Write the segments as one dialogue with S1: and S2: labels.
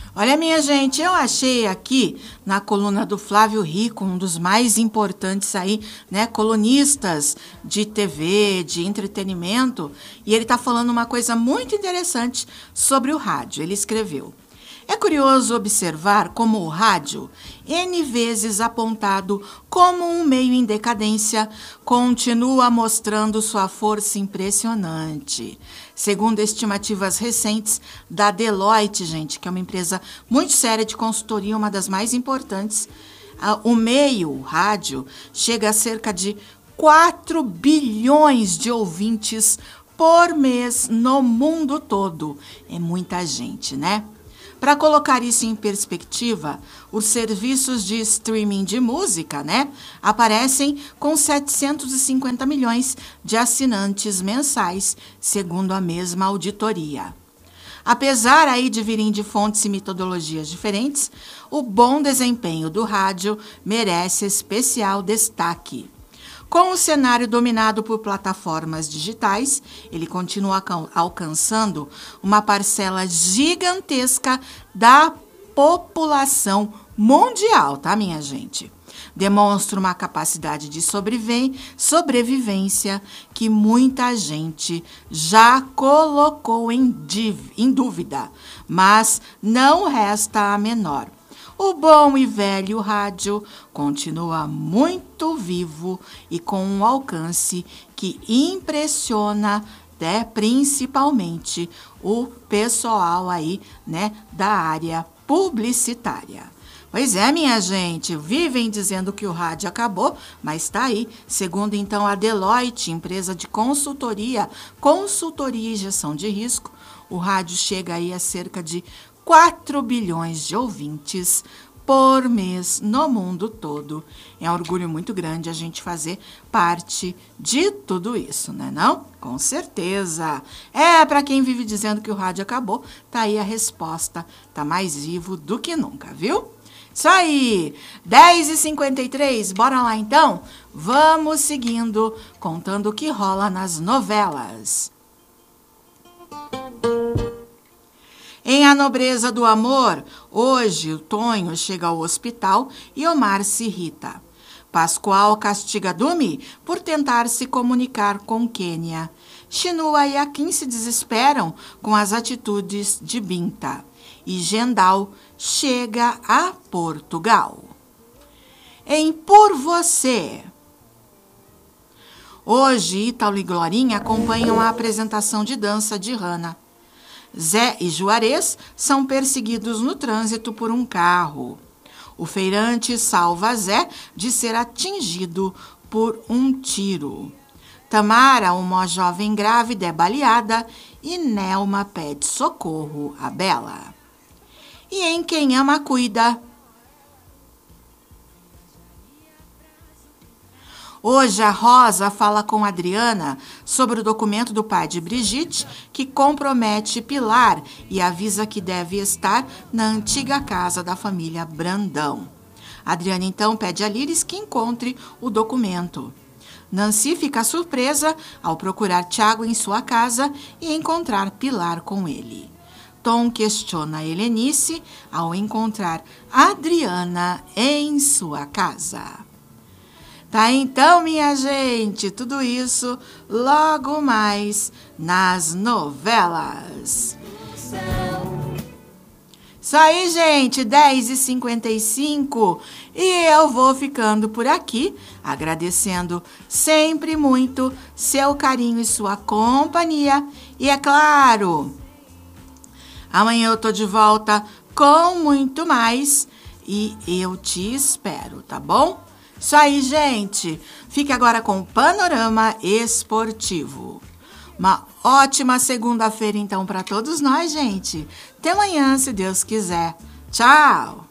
S1: Olha, minha gente, eu achei aqui na coluna do Flávio Rico, um dos mais importantes aí, né, colunistas de TV, de entretenimento, e ele está falando uma coisa muito interessante sobre o rádio. Ele escreveu: é curioso observar como o rádio, N vezes apontado como um meio em decadência, continua mostrando sua força impressionante. Segundo estimativas recentes da Deloitte, gente, que é uma empresa muito séria de consultoria, uma das mais importantes, o meio, o rádio, chega a cerca de 4 bilhões de ouvintes por mês no mundo todo. É muita gente, né? Para colocar isso em perspectiva, os serviços de streaming de música, né, aparecem com 750 milhões de assinantes mensais, segundo a mesma auditoria. Apesar aí de virem de fontes e metodologias diferentes, o bom desempenho do rádio merece especial destaque. Com o cenário dominado por plataformas digitais, ele continua alcançando uma parcela gigantesca da população mundial, tá, minha gente? Demonstra uma capacidade de sobrevivência que muita gente já colocou em dúvida, mas não resta a menor. O bom e velho rádio continua muito vivo e com um alcance que impressiona, né, principalmente o pessoal aí, né, da área publicitária. Pois é, minha gente, vivem dizendo que o rádio acabou, mas está aí. Segundo, então, a Deloitte, empresa de consultoria e gestão de risco, o rádio chega aí a cerca de 4 bilhões de ouvintes por mês no mundo todo. É um orgulho muito grande a gente fazer parte de tudo isso, né não? Com certeza. Para quem vive dizendo que o rádio acabou, tá aí a resposta. Tá mais vivo do que nunca, viu? Isso aí, 10h53, bora lá então? Vamos seguindo, contando o que rola nas novelas. Em A Nobreza do Amor, hoje o Tonho chega ao hospital e Omar se irrita. Pascoal castiga Dumi por tentar se comunicar com Quênia. Chinua e Akin se desesperam com as atitudes de Binta. E Gendal chega a Portugal. Em Por Você. Hoje, Ítalo e Glorinha acompanham a apresentação de dança de Hannah. Zé e Juarez são perseguidos no trânsito por um carro. O feirante salva Zé de ser atingido por um tiro. Tamara, uma jovem grávida, é baleada e Nelma pede socorro a Bela. E em Quem Ama Cuida. Hoje a Rosa fala com a Adriana sobre o documento do pai de Brigitte que compromete Pilar e avisa que deve estar na antiga casa da família Brandão. Adriana então pede a Liris que encontre o documento. Nancy fica surpresa ao procurar Tiago em sua casa e encontrar Pilar com ele. Tom questiona Helenice ao encontrar Adriana em sua casa. Tá então, minha gente, tudo isso logo mais nas novelas. Isso aí, gente, 10h55 e eu vou ficando por aqui, agradecendo sempre muito seu carinho e sua companhia. E é claro, amanhã eu tô de volta com muito mais e eu te espero, tá bom? Isso aí, gente. Fique agora com o Panorama Esportivo. Uma ótima segunda-feira, então, para todos nós, gente. Até amanhã, se Deus quiser. Tchau!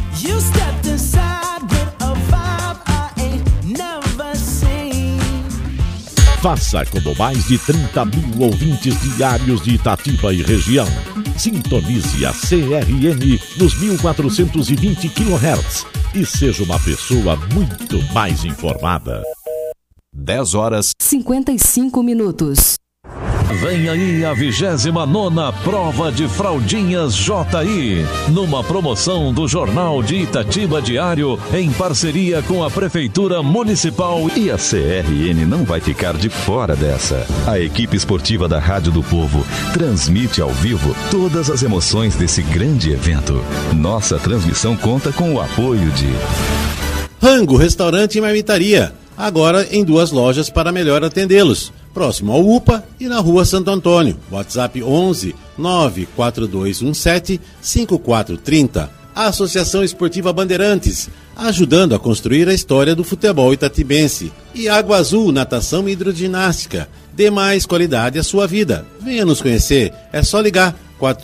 S2: Faça como mais de 30 mil ouvintes diários de Itatiba e região. Sintonize a CRM nos 1420 kHz e seja uma pessoa muito mais informada.
S3: 10h55.
S2: Vem aí a 29ª Prova de Fraldinhas JI, numa promoção do Jornal de Itatiba Diário, em parceria com a Prefeitura Municipal.
S3: E a CRN não vai ficar de fora dessa. A equipe esportiva da Rádio do Povo transmite ao vivo todas as emoções desse grande evento. Nossa transmissão conta com o apoio de
S4: Rango Restaurante e Marmitaria, agora em 2 lojas para melhor atendê-los. Próximo ao UPA e na Rua Santo Antônio. WhatsApp 11 94217 5430. A Associação Esportiva Bandeirantes, ajudando a construir a história do futebol itatibense. E Água Azul, natação e hidroginástica. Dê mais qualidade à sua vida. Venha nos conhecer. É só ligar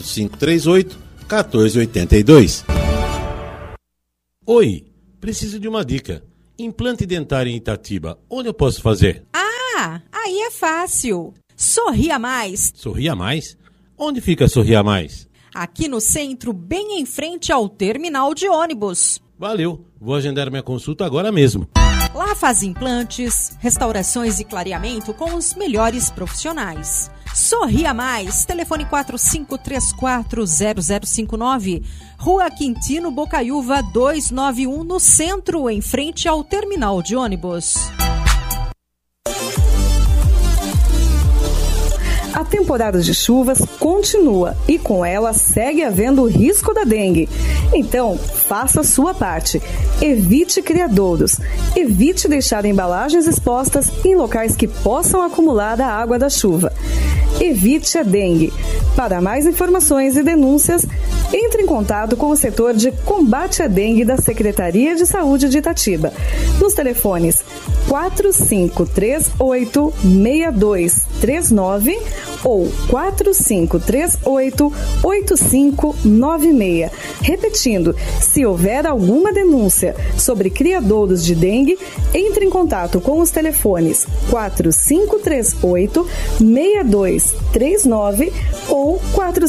S4: 4538-1482. Oi, preciso de uma dica. Implante dentário em Itatiba, onde eu posso fazer?
S5: Aí é fácil. Sorria Mais.
S4: Sorria Mais? Onde fica Sorria Mais?
S5: Aqui no centro, bem em frente ao terminal de ônibus.
S4: Valeu, vou agendar minha consulta agora mesmo.
S5: Lá faz implantes, restaurações e clareamento com os melhores profissionais. Sorria Mais, telefone 45340059, Rua Quintino Bocaiúva 291, no centro, em frente ao terminal de ônibus.
S6: A temporada de chuvas continua e com ela segue havendo o risco da dengue. Então, faça a sua parte. Evite criadouros. Evite deixar embalagens expostas em locais que possam acumular a água da chuva. Evite a dengue. Para mais informações e denúncias, entre em contato com o setor de combate à dengue da Secretaria de Saúde de Itatiba, nos telefones 4538-6239 ou 4538-8596. Repetindo, se houver alguma denúncia sobre criadouros de dengue, entre em contato com os telefones 4538-6239 ou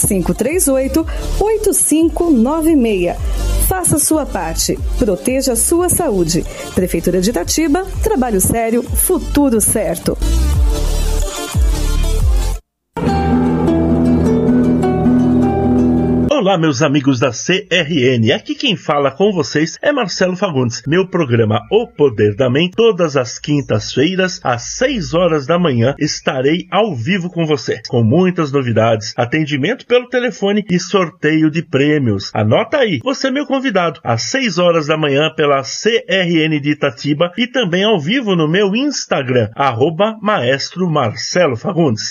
S6: 4538-8596. Faça sua parte. Proteja a sua saúde. Prefeitura de Itatiba, trabalho sério, futuro certo.
S7: Olá, meus amigos da CRN, aqui quem fala com vocês é Marcelo Fagundes. Meu programa O Poder da Mente, todas as quintas-feiras, às 6 horas da manhã, estarei ao vivo com você, com muitas novidades, atendimento pelo telefone e sorteio de prêmios. Anota aí, você é meu convidado, às 6 horas da manhã pela CRN de Itatiba e também ao vivo no meu Instagram, @Maestro Marcelo Fagundes.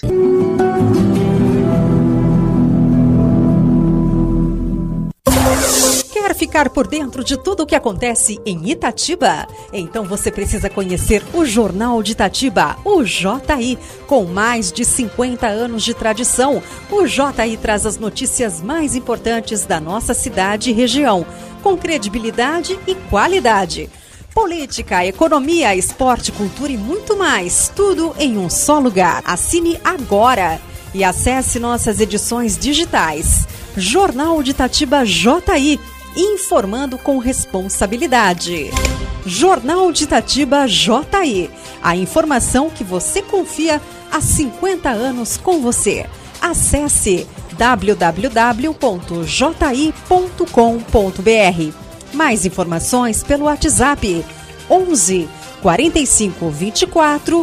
S5: Quer ficar por dentro de tudo o que acontece em Itatiba? Então você precisa conhecer o Jornal de Itatiba, o JI. Com mais de 50 anos de tradição, o JI traz as notícias mais importantes da nossa cidade e região, com credibilidade e qualidade. Política, economia, esporte, cultura e muito mais, tudo em um só lugar. Assine agora e acesse nossas edições digitais. Jornal de Itatiba JI, informando com responsabilidade. Jornal de Itatiba JI, a informação que você confia há 50 anos com você. Acesse www.ji.com.br. Mais informações pelo WhatsApp 11 45 24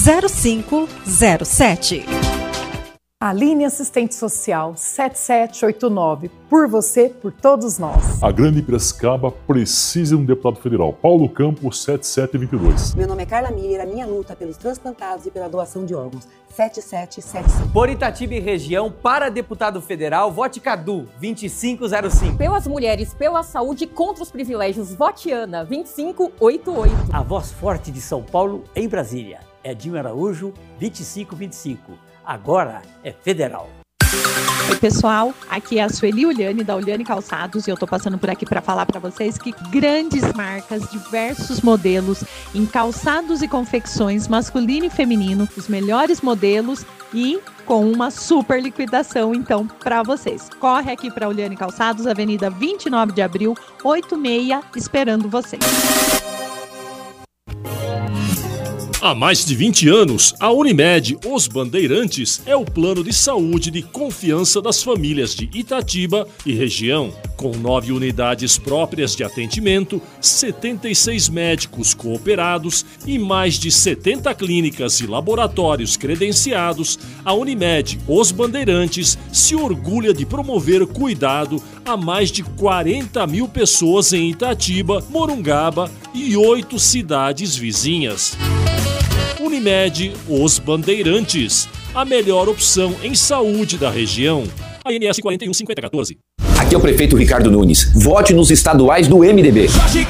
S5: 0507.
S8: Aline Assistente Social 7789. Por você, por todos nós.
S9: A Grande Piracicaba precisa de um deputado federal. Paulo Campos 7722.
S10: Meu nome é Carla Mira, minha luta pelos transplantados e pela doação de órgãos 7775.
S11: Por Itatiba e região, para deputado federal, vote Cadu 2505.
S12: Pelas mulheres, pela saúde e contra os privilégios, vote Ana 2588.
S13: A voz forte de São Paulo em Brasília. Edinho Araújo 2525. Agora é federal.
S14: Oi pessoal, aqui é a Sueli Uliane da Uliane Calçados e eu tô passando por aqui para falar para vocês que grandes marcas, diversos modelos em calçados e confecções masculino e feminino, os melhores modelos e com uma super liquidação então para vocês. Corre aqui para Uliane Calçados, Avenida 29 de Abril, 86, esperando vocês.
S15: Há mais de 20 anos, a Unimed Os Bandeirantes é o plano de saúde de confiança das famílias de Itatiba e região. Com 9 unidades próprias de atendimento, 76 médicos cooperados e mais de 70 clínicas e laboratórios credenciados, a Unimed Os Bandeirantes se orgulha de promover cuidado a mais de 40 mil pessoas em Itatiba, Morungaba e 8 cidades vizinhas. Unimed Os Bandeirantes, a melhor opção em saúde da região. ANS 415014.
S16: Aqui é o prefeito Ricardo Nunes. Vote nos estaduais do MDB.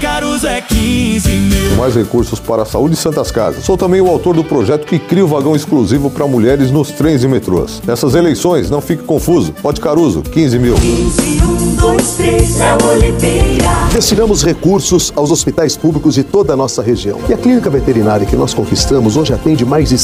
S17: Mais recursos para a saúde e Santas Casas. Sou também o autor do projeto que cria o vagão exclusivo para mulheres nos trens e metrôs. Nessas eleições, não fique confuso. Vote Caruso, 15 mil.
S18: 15.123 é Oliveira.
S19: Destinamos recursos aos hospitais públicos de toda a nossa região. E a clínica veterinária que nós conquistamos hoje atende mais de